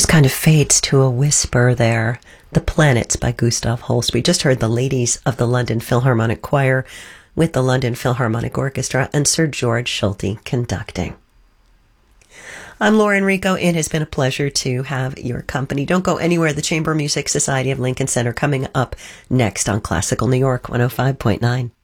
just kind of fades to a whisper there. The Planets by Gustav Holst. We just heard the ladies of the London Philharmonic Choir with the London Philharmonic Orchestra and Sir George Schulte conducting. I'm Lauren Rico. It has been a pleasure to have your company. Don't go anywhere. The Chamber Music Society of Lincoln Center coming up next on Classical New York 105.9.